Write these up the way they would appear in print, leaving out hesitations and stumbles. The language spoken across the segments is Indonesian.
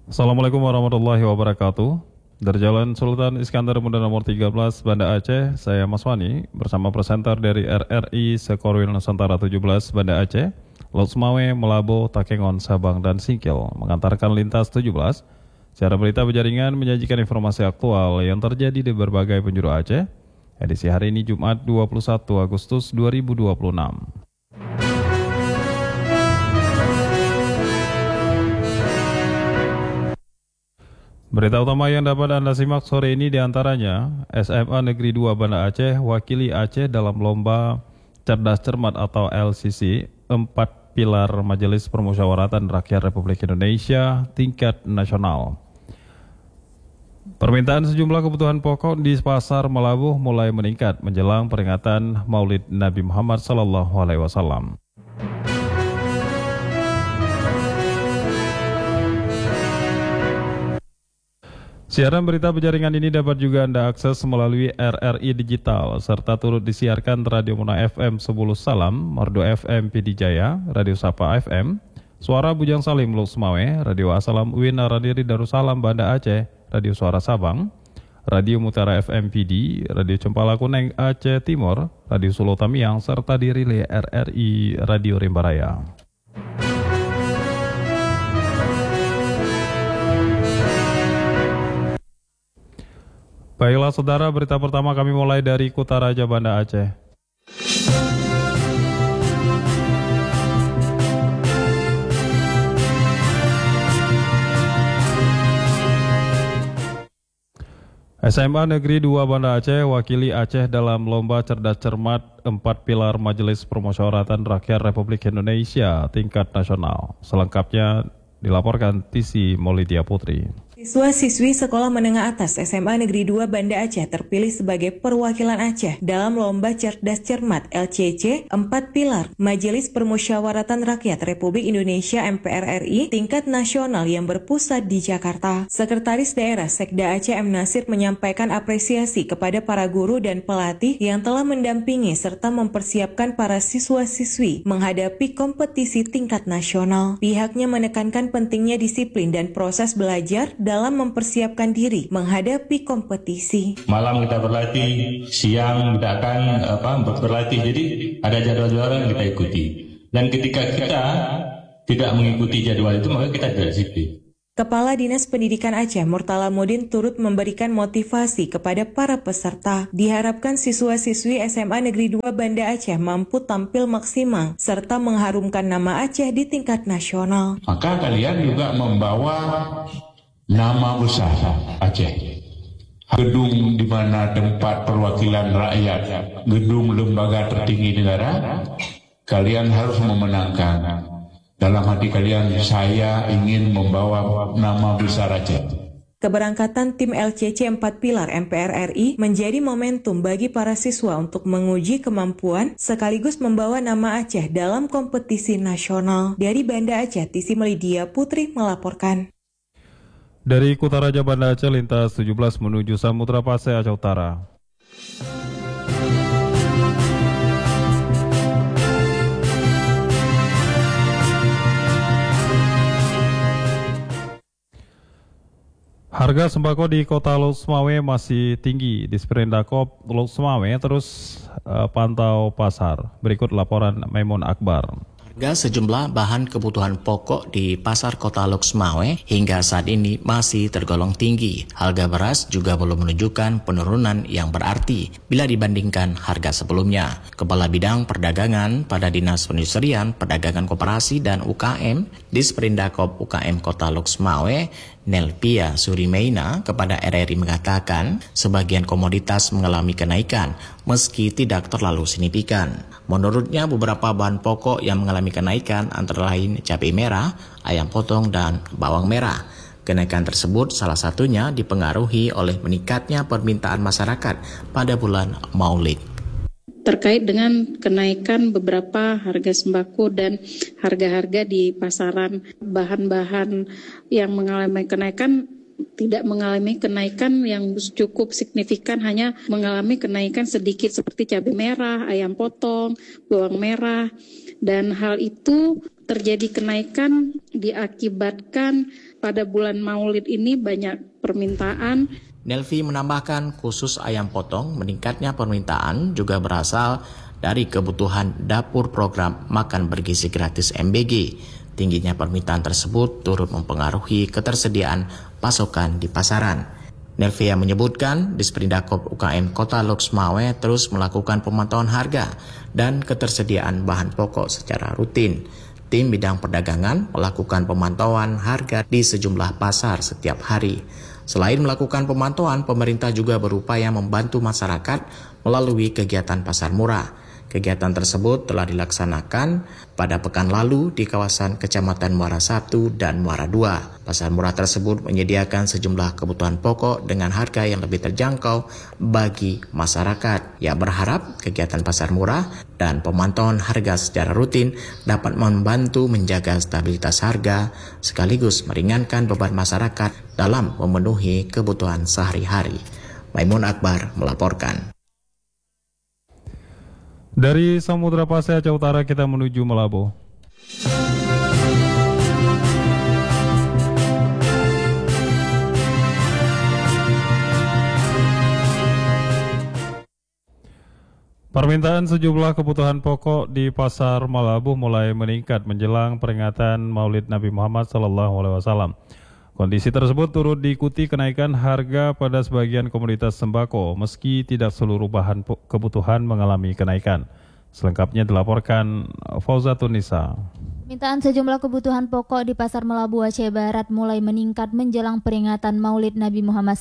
Assalamualaikum warahmatullahi wabarakatuh. Dari Jalan Sultan Iskandar Muda nomor 13, Banda Aceh, saya Mas Wani bersama presenter dari RRI Sekorwil Nusantara 17 Banda Aceh, Laut Semawe, Melabo, Takengon, Sabang, dan Singkil mengantarkan lintas 17. Secara berita berjaringan menyajikan informasi aktual yang terjadi di berbagai penjuru Aceh. Edisi hari ini Jumat 21 Agustus 2026. Berita utama yang dapat Anda simak sore ini diantaranya SMA Negeri 2 Banda Aceh wakili Aceh dalam lomba Cerdas Cermat atau LCC 4 Pilar Majelis Permusyawaratan Rakyat Republik Indonesia tingkat nasional. Permintaan sejumlah kebutuhan pokok di pasar Melabuh mulai meningkat menjelang peringatan Maulid Nabi Muhammad SAW. Siaran berita berjaringan ini dapat juga Anda akses melalui RRI Digital, serta turut disiarkan Radio Muna FM 10 Salam, Merdu FM PD Jaya, Radio Sapa FM, Suara Bujang Salim Laut Semawe, Radio Asalam Uin Aradiri Darussalam Banda Aceh, Radio Suara Sabang, Radio Mutara FM PD, Radio Cempala Kuneng Aceh Timur, Radio Solo Tamiang, serta dirilai RRI Radio Rimbaraya. Baiklah saudara, berita pertama kami mulai dari Kutaraja Banda Aceh. SMA Negeri 2 Banda Aceh wakili Aceh dalam lomba Cerdas Cermat 4 Pilar Majelis Permusyawaratan Rakyat Republik Indonesia tingkat nasional. Selengkapnya dilaporkan Tisi Maulidia Putri. Siswa-siswi Sekolah Menengah Atas SMA Negeri 2 Banda Aceh terpilih sebagai perwakilan Aceh dalam Lomba Cerdas Cermat LCC 4 Pilar Majelis Permusyawaratan Rakyat Republik Indonesia MPR RI tingkat nasional yang berpusat di Jakarta. Sekretaris Daerah Sekda Aceh M. Nasir menyampaikan apresiasi kepada para guru dan pelatih yang telah mendampingi serta mempersiapkan para siswa-siswi menghadapi kompetisi tingkat nasional. Pihaknya menekankan pentingnya disiplin dan proses belajar dalam mempersiapkan diri menghadapi kompetisi. Malam kita berlatih, siang kita akan berlatih. Jadi ada jadwal-jadwal yang kita ikuti. Dan ketika kita tidak mengikuti jadwal itu, maka kita tidak disiplin. Kepala Dinas Pendidikan Aceh Murtala Mudin turut memberikan motivasi kepada para peserta. Diharapkan siswa-siswi SMA Negeri 2 Banda Aceh mampu tampil maksimal serta mengharumkan nama Aceh di tingkat nasional. Maka kalian juga membawa nama besar Aceh. Gedung di mana tempat perwakilan rakyat, gedung lembaga tertinggi negara, kalian harus memenangkan. Dalam hati kalian, saya ingin membawa nama besar Aceh. Keberangkatan tim LCC 4 Pilar MPR RI menjadi momentum bagi para siswa untuk menguji kemampuan sekaligus membawa nama Aceh dalam kompetisi nasional. Dari Banda Aceh, Tisi Maulidia Putri melaporkan. Dari Kutaraja Banda Aceh lintas 17 menuju Samudra Pasai Aceh Utara. Harga sembako di Kota Laut Semawe masih tinggi. Di Sprindakop Laut Semawe terus pantau pasar. Berikut laporan Maimun Akbar. Harga sejumlah bahan kebutuhan pokok di pasar Kota Laut Semawe hingga saat ini masih tergolong tinggi. Harga beras juga belum menunjukkan penurunan yang berarti bila dibandingkan harga sebelumnya. Kepala Bidang Perdagangan pada Dinas Perindustrian, Perdagangan Koperasi dan UKM di Sprindakop UKM Kota Laut Semawe, Nelpia Surimeina kepada RRI mengatakan sebagian komoditas mengalami kenaikan meski tidak terlalu signifikan. Menurutnya beberapa bahan pokok yang mengalami kenaikan antara lain cabai merah, ayam potong, dan bawang merah. Kenaikan tersebut salah satunya dipengaruhi oleh meningkatnya permintaan masyarakat pada bulan Maulid. Terkait dengan kenaikan beberapa harga sembako dan harga-harga di pasaran, bahan-bahan yang mengalami kenaikan tidak mengalami kenaikan yang cukup signifikan, hanya mengalami kenaikan sedikit seperti cabai merah, ayam potong, bawang merah, dan hal itu terjadi kenaikan diakibatkan pada bulan Maulid ini banyak permintaan. Nelvi menambahkan khusus ayam potong meningkatnya permintaan juga berasal dari kebutuhan dapur program makan bergizi gratis MBG. Tingginya permintaan tersebut turut mempengaruhi ketersediaan pasokan di pasaran. Nelvia menyebutkan Disperindakob UKM Kota Loksmawe terus melakukan pemantauan harga dan ketersediaan bahan pokok secara rutin. Tim bidang perdagangan melakukan pemantauan harga di sejumlah pasar setiap hari. Selain melakukan pemantauan, pemerintah juga berupaya membantu masyarakat melalui kegiatan pasar murah. Kegiatan tersebut telah dilaksanakan pada pekan lalu di kawasan Kecamatan Muara 1 dan Muara 2. Pasar murah tersebut menyediakan sejumlah kebutuhan pokok dengan harga yang lebih terjangkau bagi masyarakat. Ia berharap kegiatan pasar murah dan pemantauan harga secara rutin dapat membantu menjaga stabilitas harga sekaligus meringankan beban masyarakat dalam memenuhi kebutuhan sehari-hari. Maimun Akbar melaporkan. Dari Samudra Pasai Aceh Utara kita menuju Malabo. Permintaan sejumlah kebutuhan pokok di pasar Malabo mulai meningkat menjelang peringatan Maulid Nabi Muhammad SAW. Kondisi tersebut turut diikuti kenaikan harga pada sebagian komoditas sembako, meski tidak seluruh bahan kebutuhan mengalami kenaikan. Selengkapnya dilaporkan Fauzatun Nisa. Permintaan sejumlah kebutuhan pokok di Pasar Melabu Aceh Barat mulai meningkat menjelang peringatan Maulid Nabi Muhammad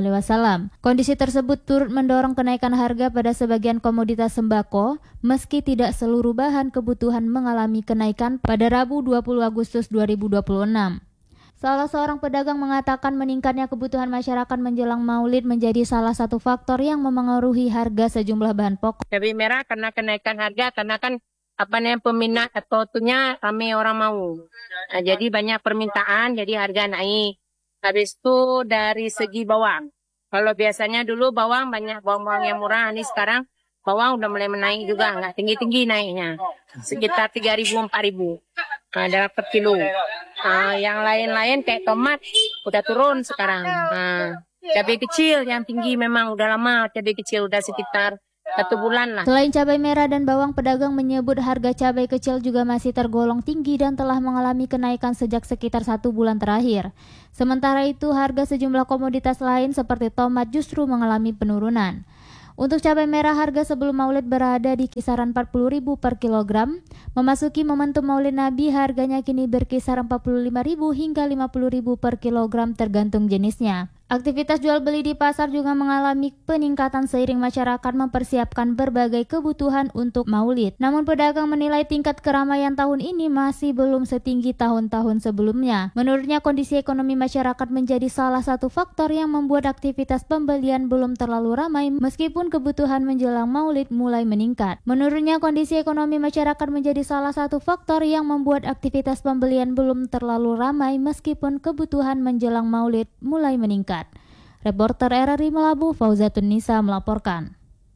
SAW. Kondisi tersebut turut mendorong kenaikan harga pada sebagian komoditas sembako, meski tidak seluruh bahan kebutuhan mengalami kenaikan pada Rabu 20 Agustus 2026. Salah seorang pedagang mengatakan meningkatnya kebutuhan masyarakat menjelang Maulid menjadi salah satu faktor yang memengaruhi harga sejumlah bahan pokok. Cabai merah karena kenaikan harga, karena kan peminat atau tuhnya ramai orang mau. Nah, jadi banyak permintaan, jadi harga naik. Habis itu dari segi bawang. Kalau biasanya dulu bawang banyak bawang yang murah, ini sekarang bawang udah mulai menaik juga, nggak tinggi-tinggi naiknya. Sekitar 3.000, 4.000 dalam per kilo. Yang lain-lain kayak tomat udah turun sekarang. Cabai kecil yang tinggi memang udah lama, cabai kecil udah sekitar 1 bulan lah. Selain cabai merah dan bawang, pedagang menyebut harga cabai kecil juga masih tergolong tinggi dan telah mengalami kenaikan sejak sekitar 1 bulan terakhir. Sementara itu, harga sejumlah komoditas lain seperti tomat justru mengalami penurunan. Untuk cabai merah, harga sebelum Maulid berada di kisaran 40.000 per kilogram. Memasuki momentum Maulid Nabi, harganya kini berkisar 45.000 hingga 50.000 per kilogram tergantung jenisnya. Aktivitas jual beli di pasar juga mengalami peningkatan seiring masyarakat mempersiapkan berbagai kebutuhan untuk Maulid. Namun pedagang menilai tingkat keramaian tahun ini masih belum setinggi tahun-tahun sebelumnya. Menurutnya, kondisi ekonomi masyarakat menjadi salah satu faktor yang membuat aktivitas pembelian belum terlalu ramai meskipun kebutuhan menjelang Maulid mulai meningkat. Menurutnya, kondisi ekonomi masyarakat menjadi salah satu faktor yang membuat aktivitas pembelian belum terlalu ramai meskipun kebutuhan menjelang Maulid mulai meningkat. Reporter RRI Melabu, Fauzatun Nisa melaporkan.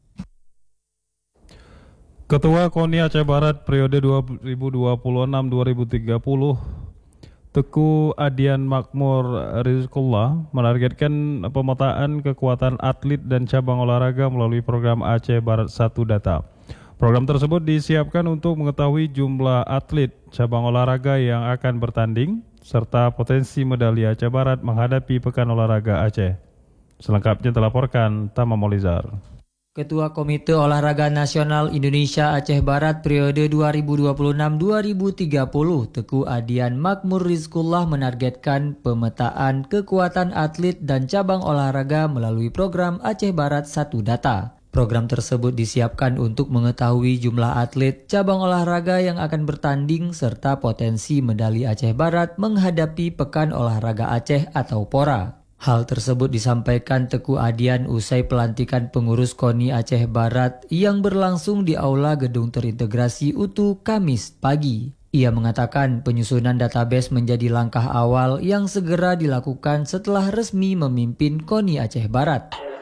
Ketua KONI Aceh Barat periode 2026-2030, Teguh Adian Makmur Rizkullah menargetkan pemetaan kekuatan atlet dan cabang olahraga melalui program Aceh Barat 1 Data. Program tersebut disiapkan untuk mengetahui jumlah atlet cabang olahraga yang akan bertanding serta potensi medali Aceh Barat menghadapi Pekan Olahraga Aceh. Selengkapnya dilaporkan Tama Molizar. Ketua Komite Olahraga Nasional Indonesia Aceh Barat periode 2026-2030, Teguh Adian Makmur Rizkullah menargetkan pemetaan kekuatan atlet dan cabang olahraga melalui program Aceh Barat 1 Data. Program tersebut disiapkan untuk mengetahui jumlah atlet cabang olahraga yang akan bertanding serta potensi medali Aceh Barat menghadapi Pekan Olahraga Aceh atau PORA. Hal tersebut disampaikan Teguh Adian usai pelantikan pengurus KONI Aceh Barat yang berlangsung di Aula Gedung Terintegrasi UTU Kamis pagi. Ia mengatakan penyusunan database menjadi langkah awal yang segera dilakukan setelah resmi memimpin KONI Aceh Barat.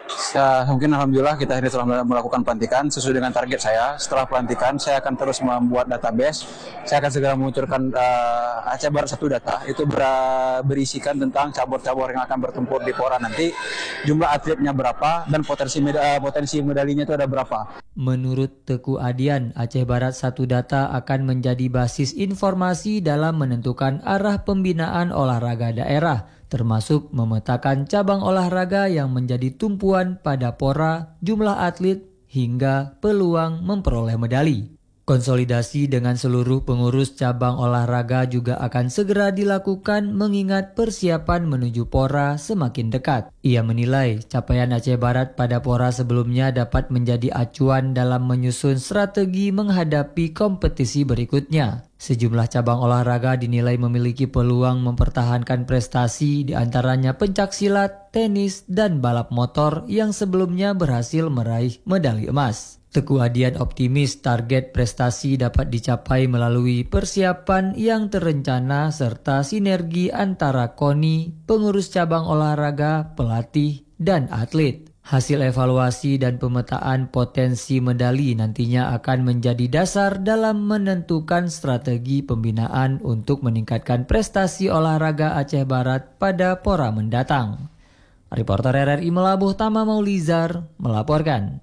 Mungkin alhamdulillah kita ini telah melakukan pelantikan sesuai dengan target saya. Setelah pelantikan saya akan terus membuat database. Saya akan segera meluncurkan Aceh Barat 1 data. Itu berisikan tentang cabur-cabur yang akan bertempur di Pora nanti. Jumlah atletnya berapa dan potensi medalinya itu ada berapa. Menurut Teguh Adian, Aceh Barat 1 data akan menjadi basis informasi dalam menentukan arah pembinaan olahraga daerah, termasuk memetakan cabang olahraga yang menjadi tumpuan pada Pora, jumlah atlet, hingga peluang memperoleh medali. Konsolidasi dengan seluruh pengurus cabang olahraga juga akan segera dilakukan mengingat persiapan menuju Pora semakin dekat. Ia menilai capaian Aceh Barat pada Pora sebelumnya dapat menjadi acuan dalam menyusun strategi menghadapi kompetisi berikutnya. Sejumlah cabang olahraga dinilai memiliki peluang mempertahankan prestasi, diantaranya pencaksilat, tenis, dan balap motor yang sebelumnya berhasil meraih medali emas. Teguh Adian optimis target prestasi dapat dicapai melalui persiapan yang terencana serta sinergi antara KONI, pengurus cabang olahraga, pelatih, dan atlet. Hasil evaluasi dan pemetaan potensi medali nantinya akan menjadi dasar dalam menentukan strategi pembinaan untuk meningkatkan prestasi olahraga Aceh Barat pada Pora mendatang. Reporter RRI Melabuh Tama Maulizar melaporkan.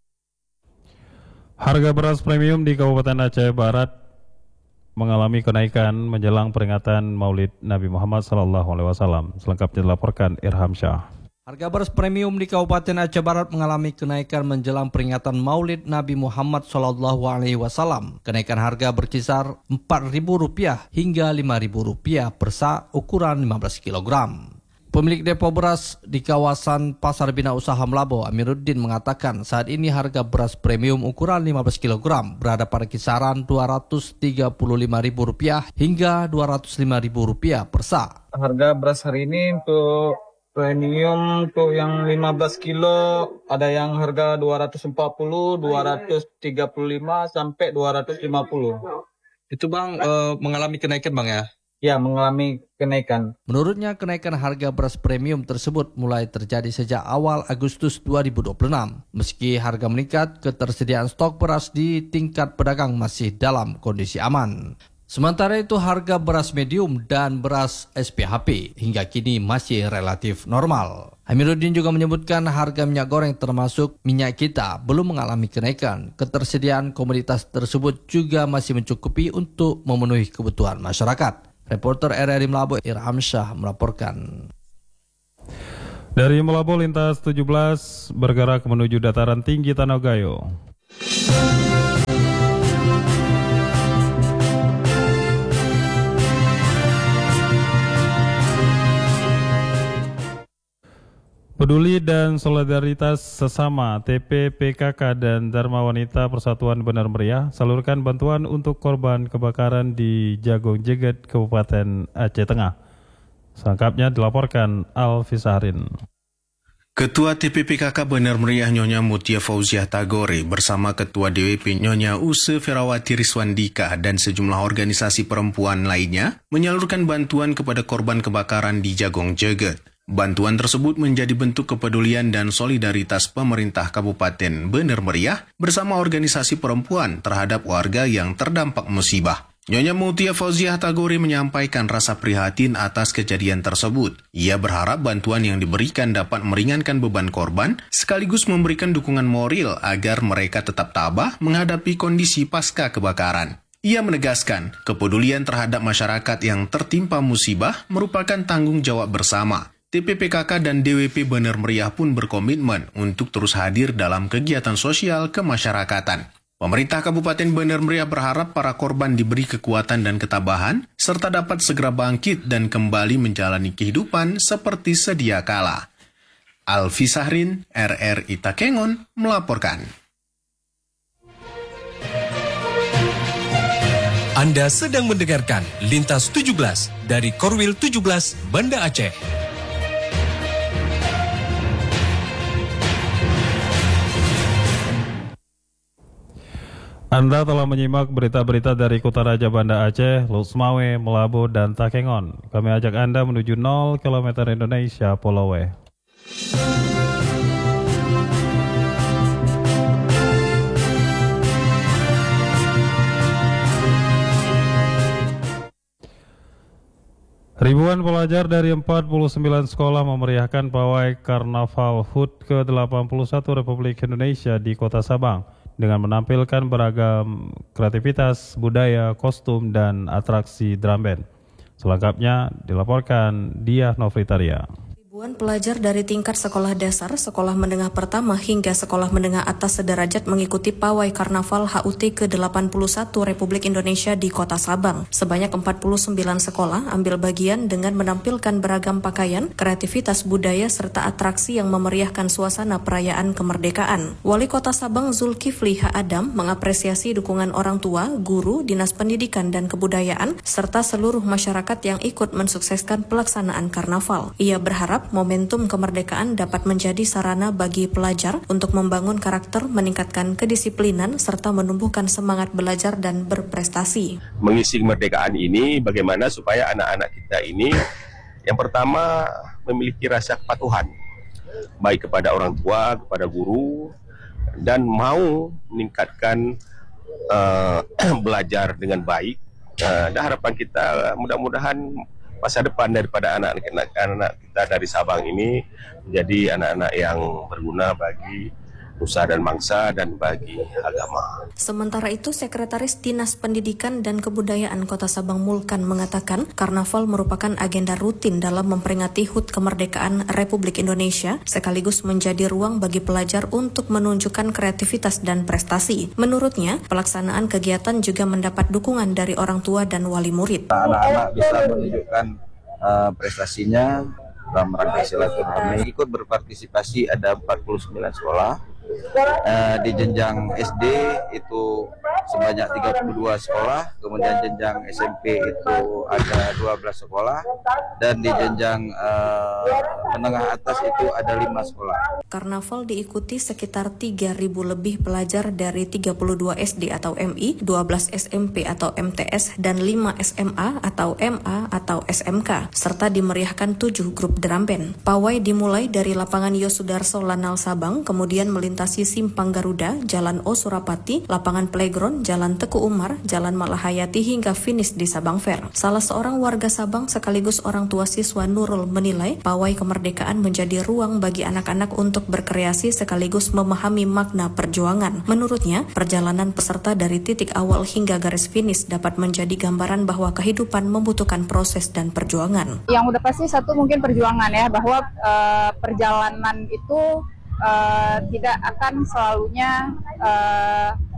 Harga beras premium di Kabupaten Aceh Barat mengalami kenaikan menjelang peringatan Maulid Nabi Muhammad SAW. Selengkapnya dilaporkan Irham Syah. Harga beras premium di Kabupaten Aceh Barat mengalami kenaikan menjelang peringatan Maulid Nabi Muhammad SAW. Kenaikan harga berkisar Rp4.000 hingga Rp5.000 per sak ukuran 15 kg. Pemilik depo beras di kawasan Pasar Bina Usaha Melabo, Amiruddin, mengatakan saat ini harga beras premium ukuran 15 kg berada pada kisaran Rp235.000 hingga Rp205.000 per sak. Harga beras hari ini untuk premium untuk yang 15 kilo ada yang harga 240, 235 sampai 250. Itu Bang mengalami kenaikan Bang ya? Ya, mengalami kenaikan. Menurutnya kenaikan harga beras premium tersebut mulai terjadi sejak awal Agustus 2026. Meski harga meningkat, ketersediaan stok beras di tingkat pedagang masih dalam kondisi aman. Sementara itu harga beras medium dan beras SPHP hingga kini masih relatif normal. Amiruddin juga menyebutkan harga minyak goreng termasuk minyak kita belum mengalami kenaikan. Ketersediaan komoditas tersebut juga masih mencukupi untuk memenuhi kebutuhan masyarakat. Reporter RRI Melabo Irham Syah melaporkan. Dari Melabo lintas 17 bergerak menuju dataran tinggi Tanah Gayo. Peduli dan solidaritas sesama TP PKK dan Dharma Wanita Persatuan Benar Meriah salurkan bantuan untuk korban kebakaran di Jagong Jeget, Kabupaten Aceh Tengah. Selengkapnya dilaporkan Alfi Sahrin. Ketua TP PKK Benar Meriah Nyonya Mutia Fauziah Tagore bersama Ketua DWP Nyonya Use Ferawati Riswandika dan sejumlah organisasi perempuan lainnya menyalurkan bantuan kepada korban kebakaran di Jagong Jeget. Bantuan tersebut menjadi bentuk kepedulian dan solidaritas pemerintah Kabupaten Benar Meriah bersama organisasi perempuan terhadap warga yang terdampak musibah. Nyonya Mutia Fauziah Tagore menyampaikan rasa prihatin atas kejadian tersebut. Ia berharap bantuan yang diberikan dapat meringankan beban korban sekaligus memberikan dukungan moral agar mereka tetap tabah menghadapi kondisi pasca kebakaran. Ia menegaskan kepedulian terhadap masyarakat yang tertimpa musibah merupakan tanggung jawab bersama. TP PKK dan DWP Benar Meriah pun berkomitmen untuk terus hadir dalam kegiatan sosial kemasyarakatan. Pemerintah Kabupaten Benar Meriah berharap para korban diberi kekuatan dan ketabahan, serta dapat segera bangkit dan kembali menjalani kehidupan seperti sedia kala. Alfi Sahrin, RRI Takengon, melaporkan. Anda sedang mendengarkan Lintas 17 dari Korwil 17 Banda Aceh. Anda telah menyimak berita-berita dari Kota Raja Banda Aceh, Lusmawe, Melabo, dan Takengon. Kami ajak Anda menuju 0 km Indonesia Pulau W. Ribuan pelajar dari 49 sekolah memeriahkan pawai Karnaval HUT ke-81 Republik Indonesia di Kota Sabang dengan menampilkan beragam kreativitas, budaya, kostum, dan atraksi drum band. Selengkapnya dilaporkan Diah Novitaria. Ribuan pelajar dari tingkat sekolah dasar, sekolah menengah pertama hingga sekolah menengah atas sederajat mengikuti pawai Karnaval HUT ke-81 Republik Indonesia di Kota Sabang. Sebanyak 49 sekolah ambil bagian dengan menampilkan beragam pakaian, kreativitas budaya serta atraksi yang memeriahkan suasana perayaan kemerdekaan. Wali Kota Sabang Zulkifli H. Adam mengapresiasi dukungan orang tua, guru, Dinas Pendidikan dan Kebudayaan serta seluruh masyarakat yang ikut mensukseskan pelaksanaan karnaval. Ia berharap momentum kemerdekaan dapat menjadi sarana bagi pelajar untuk membangun karakter, meningkatkan kedisiplinan, serta menumbuhkan semangat belajar dan berprestasi. Mengisi kemerdekaan ini bagaimana supaya anak-anak kita ini yang pertama memiliki rasa kepatuhan, baik kepada orang tua, kepada guru, dan mau meningkatkan belajar dengan baik. Dan harapan kita mudah-mudahan masa depan daripada anak-anak kita dari Sabang ini menjadi anak-anak yang berguna bagi nusa dan bangsa dan bagi agama. Sementara itu, Sekretaris Dinas Pendidikan dan Kebudayaan Kota Sabang Mulkan mengatakan karnaval merupakan agenda rutin dalam memperingati HUT kemerdekaan Republik Indonesia, sekaligus menjadi ruang bagi pelajar untuk menunjukkan kreativitas dan prestasi. Menurutnya, pelaksanaan kegiatan juga mendapat dukungan dari orang tua dan wali murid. Anak-anak bisa menunjukkan prestasinya dalam rangka silaturahmi. Ikut berpartisipasi ada 49 sekolah. Di jenjang SD itu sebanyak 32 sekolah, kemudian jenjang SMP itu ada 12 sekolah, dan di jenjang menengah atas itu ada 5 sekolah. Karnaval diikuti sekitar 3.000 lebih pelajar dari 32 SD atau MI, 12 SMP atau MTS, dan 5 SMA atau MA atau SMK, serta dimeriahkan 7 grup drum band. Pawai dimulai dari lapangan Yosudarso Lanal Sabang, kemudian melintasi Simpang Garuda, Jalan O Surapati, lapangan Playground, Jalan Teku Umar, Jalan Malahayati hingga finish di Sabang Fair. Salah seorang warga Sabang sekaligus orang tua siswa Nurul menilai pawai kemerdekaan menjadi ruang bagi anak-anak untuk berkreasi sekaligus memahami makna perjuangan. Menurutnya, perjalanan peserta dari titik awal hingga garis finish dapat menjadi gambaran bahwa kehidupan membutuhkan proses dan perjuangan. Yang udah pasti satu mungkin perjuangan ya, bahwa perjalanan itu tidak akan selalunya